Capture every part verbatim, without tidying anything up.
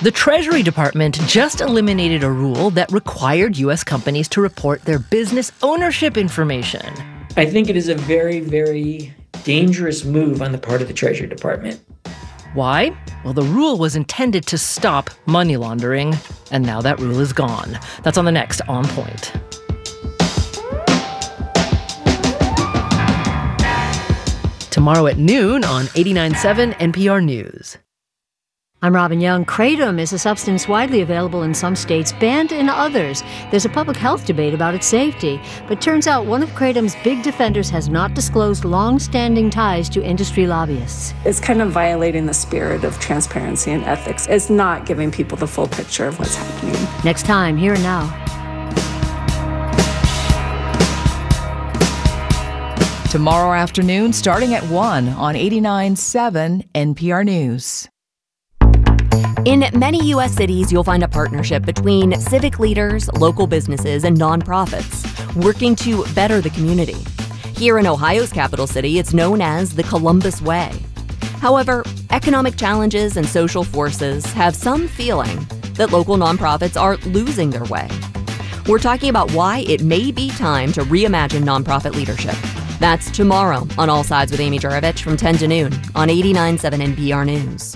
The Treasury Department just eliminated a rule that required U S companies to report their business ownership information. I think it is a very, very dangerous move on the part of the Treasury Department. Why? Well, the rule was intended to stop money laundering, and now that rule is gone. That's on the next On Point. Tomorrow at noon on eighty-nine point seven N P R News. I'm Robin Young. Kratom is a substance widely available in some states, banned in others. There's a public health debate about its safety, but turns out one of Kratom's big defenders has not disclosed long-standing ties to industry lobbyists. It's kind of violating the spirit of transparency and ethics. It's not giving people the full picture of what's happening. Next time, Here and Now. Tomorrow afternoon, starting at one on eighty-nine point seven N P R News. In many U S cities, you'll find a partnership between civic leaders, local businesses, and nonprofits working to better the community. Here in Ohio's capital city, it's known as the Columbus Way. However, economic challenges and social forces have some feeling that local nonprofits are losing their way. We're talking about why it may be time to reimagine nonprofit leadership. That's tomorrow on All Sides with Amy Juravich from ten to noon on eighty-nine point seven N P R News.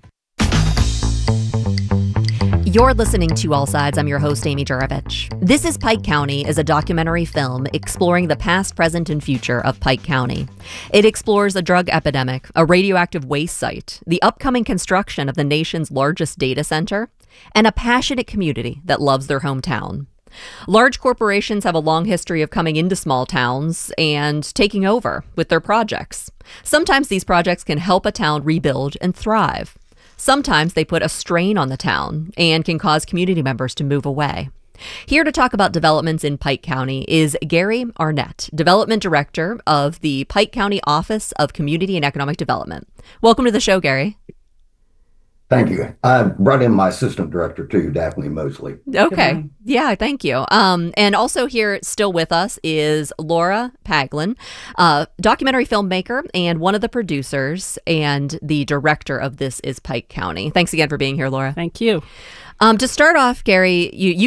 You're listening to All Sides. I'm your host, Amy Juravich. This is Pike County is a documentary film exploring the past, present, and future of Pike County. It explores a drug epidemic, a radioactive waste site, the upcoming construction of the nation's largest data center, and a passionate community that loves their hometown. Large corporations have a long history of coming into small towns and taking over with their projects. Sometimes these projects can help a town rebuild and thrive. Sometimes they put a strain on the town and can cause community members to move away. Here to talk about developments in Pike County is Gary Arnett, Development Director of the Pike County Office of Community and Economic Development. Welcome to the show, Gary. Thank you. I brought in my assistant director too, Daphne Mosley. Okay. Yeah, thank you. Um, and also here still with us is Laura Paglin, uh, documentary filmmaker and one of the producers and the director of This is Pike County. Thanks again for being here, Laura. Thank you. Um, to start off, Gary, you, you